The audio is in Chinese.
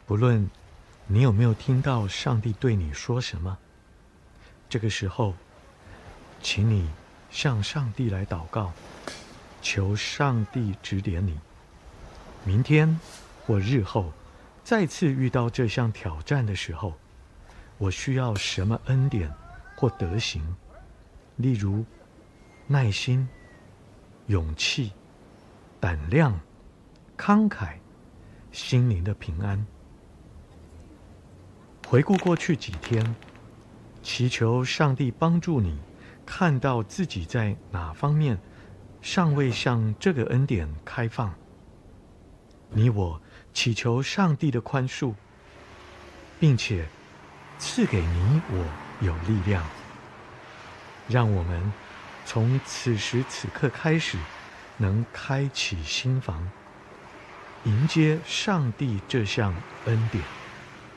不论你有没有听到上帝对你说什么，这个时候，请你向上帝来祷告，求上帝指点你。明天或日后再次遇到这项挑战的时候，我需要什么恩典或德行？例如耐心、勇气、胆量、慷慨、心灵的平安。回顾过去几天，祈求上帝帮助你看到自己在哪方面尚未向这个恩典开放。你我祈求上帝的宽恕，并且赐给你我有力量，让我们从此时此刻开始能开启心房，迎接上帝这项恩典。